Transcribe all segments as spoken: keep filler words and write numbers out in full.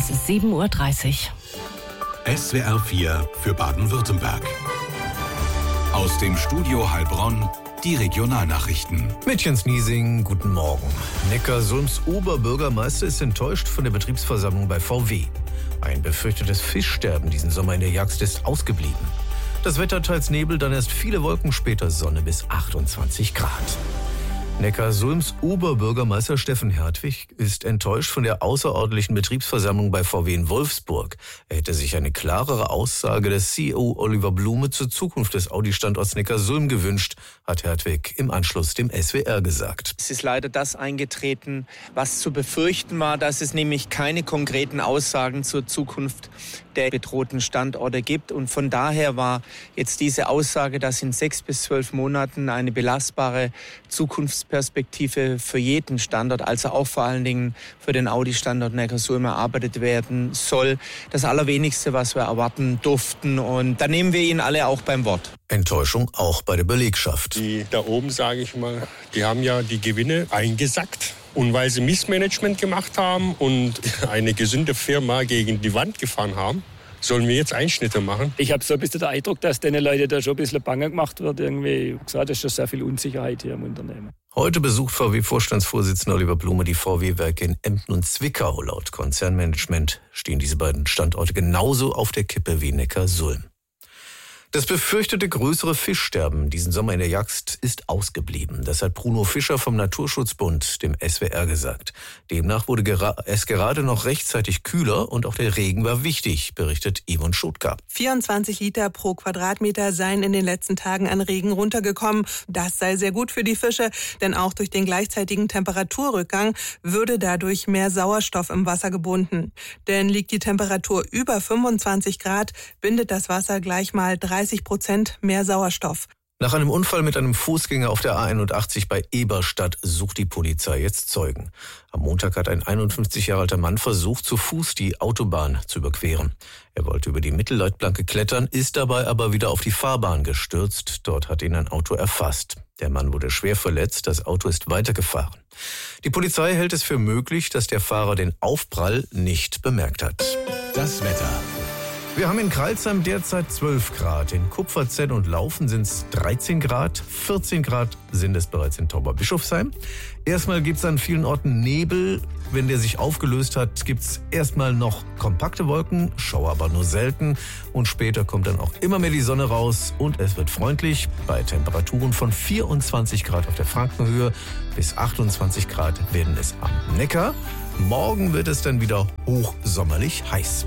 Es ist sieben Uhr dreißig. S W R vier für Baden-Württemberg. Aus dem Studio Heilbronn die Regionalnachrichten. Mit Jens Niesing, guten Morgen. Neckarsulms Oberbürgermeister ist enttäuscht von der Betriebsversammlung bei V W. Ein befürchtetes Fischsterben diesen Sommer in der Jagst ist ausgeblieben. Das Wetter teils Nebel, dann erst viele Wolken, später Sonne bis achtundzwanzig Grad. Neckarsulms Oberbürgermeister Steffen Hertwig ist enttäuscht von der außerordentlichen Betriebsversammlung bei V W in Wolfsburg. Er hätte sich eine klarere Aussage des C E O Oliver Blume zur Zukunft des Audi-Standorts Neckarsulm gewünscht, hat Hertwig im Anschluss dem S W R gesagt. Es ist leider das eingetreten, was zu befürchten war, dass es nämlich keine konkreten Aussagen zur Zukunft der bedrohten Standorte gibt. Und von daher war jetzt diese Aussage, dass in sechs bis zwölf Monaten eine belastbare Zukunftsperspektive für jeden Standort, also auch vor allen Dingen für den Audi-Standort Neckarsulm erarbeitet werden soll, das Allerwenigste, was wir erwarten durften. Und da nehmen wir ihn alle auch beim Wort. Enttäuschung auch bei der Belegschaft. Die da oben, sage ich mal, die haben ja die Gewinne eingesackt. Und weil sie Missmanagement gemacht haben und eine gesunde Firma gegen die Wand gefahren haben, sollen wir jetzt Einschnitte machen? Ich habe so ein bisschen den Eindruck, dass den Leuten da schon ein bisschen bange gemacht wird. Irgendwie gesagt, es ist schon sehr viel Unsicherheit hier im Unternehmen. Heute besucht V W-Vorstandsvorsitzender Oliver Blume die V W-Werke in Emden und Zwickau. Laut Konzernmanagement stehen diese beiden Standorte genauso auf der Kippe wie Neckarsulm. Das befürchtete größere Fischsterben diesen Sommer in der Jagst ist ausgeblieben. Das hat Bruno Fischer vom Naturschutzbund dem S W R gesagt. Demnach wurde gera- es gerade noch rechtzeitig kühler und auch der Regen war wichtig, berichtet Yvonne Schutka. vierundzwanzig Liter pro Quadratmeter seien in den letzten Tagen an Regen runtergekommen. Das sei sehr gut für die Fische, denn auch durch den gleichzeitigen Temperaturrückgang würde dadurch mehr Sauerstoff im Wasser gebunden. Denn liegt die Temperatur über fünfundzwanzig Grad, bindet das Wasser gleich mal dreißig Prozent mehr Sauerstoff. Nach einem Unfall mit einem Fußgänger auf der A einundachtzig bei Eberstadt sucht die Polizei jetzt Zeugen. Am Montag hat ein einundfünfzig Jahre alter Mann versucht, zu Fuß die Autobahn zu überqueren. Er wollte über die Mittelleitplanke klettern, ist dabei aber wieder auf die Fahrbahn gestürzt. Dort hat ihn ein Auto erfasst. Der Mann wurde schwer verletzt, das Auto ist weitergefahren. Die Polizei hält es für möglich, dass der Fahrer den Aufprall nicht bemerkt hat. Das Wetter. Wir haben in Crailsheim derzeit zwölf Grad. In Kupferzell und Laufen sind es dreizehn Grad. vierzehn Grad sind es bereits in Tauberbischofsheim. Erstmal gibt es an vielen Orten Nebel. Wenn der sich aufgelöst hat, gibt es erstmal noch kompakte Wolken, Schauer aber nur selten. Und später kommt dann auch immer mehr die Sonne raus und es wird freundlich bei Temperaturen von vierundzwanzig Grad auf der Frankenhöhe bis achtundzwanzig Grad werden es am Neckar. Morgen wird es dann wieder hochsommerlich heiß.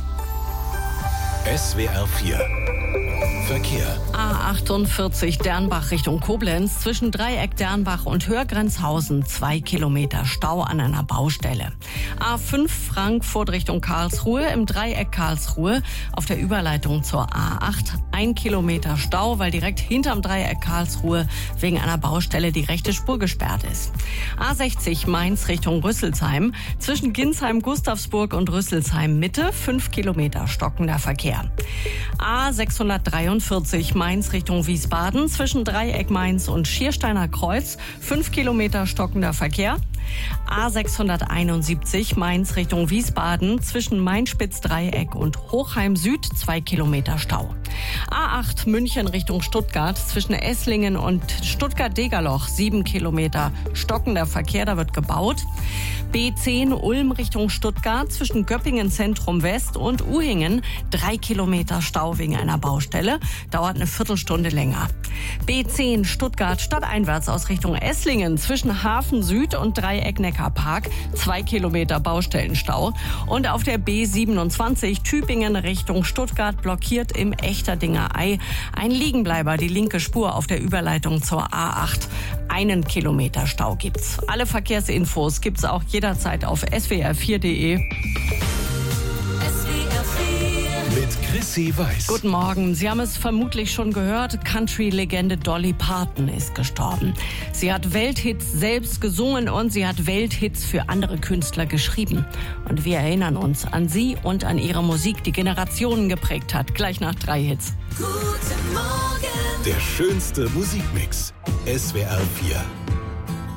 S W R vier Verkehr. A achtundvierzig Dernbach Richtung Koblenz. Zwischen Dreieck Dernbach und Hörgrenzhausen zwei Kilometer Stau an einer Baustelle. A fünf Frankfurt Richtung Karlsruhe. Im Dreieck Karlsruhe auf der Überleitung zur A acht. Ein Kilometer Stau, weil direkt hinterm Dreieck Karlsruhe wegen einer Baustelle die rechte Spur gesperrt ist. A sechzig Mainz Richtung Rüsselsheim. Zwischen Ginsheim, Gustavsburg und Rüsselsheim Mitte fünf Kilometer stockender Verkehr. A sechshundertdreiundvierzig Mainz Richtung Wiesbaden. Zwischen Dreieck Mainz und Schiersteiner Kreuz fünf Kilometer stockender Verkehr. A sechshunderteinundsiebzig Mainz Richtung Wiesbaden. Zwischen Mainspitz-Dreieck und Hochheim Süd zwei Kilometer Stau. A acht München Richtung Stuttgart. Zwischen Esslingen und Stuttgart-Degerloch sieben Kilometer stockender Verkehr, da wird gebaut. B zehn Ulm Richtung Stuttgart. Zwischen Göppingen Zentrum West und Uhingen drei Kilometer Stau wegen einer Baustelle. Dauert eine Viertelstunde länger. B zehn Stuttgart stadteinwärts aus Richtung Esslingen. Zwischen Hafen Süd und Dreieck Neckarpark zwei Kilometer Baustellenstau. Und auf der B siebenundzwanzig Tübingen Richtung Stuttgart blockiert im Echterdinger Ei ein Liegenbleiber die linke Spur auf der Überleitung zur A acht. Einen Kilometer Stau gibt's. Alle Verkehrsinfos gibt's auch jederzeit auf s w r vier punkt d e. Mit Chrissy Weiß. Guten Morgen. Sie haben es vermutlich schon gehört. Country-Legende Dolly Parton ist gestorben. Sie hat Welthits selbst gesungen und sie hat Welthits für andere Künstler geschrieben. Und wir erinnern uns an sie und an ihre Musik, die Generationen geprägt hat. Gleich nach drei Hits. Guten Morgen. Der schönste Musikmix. S W R vier.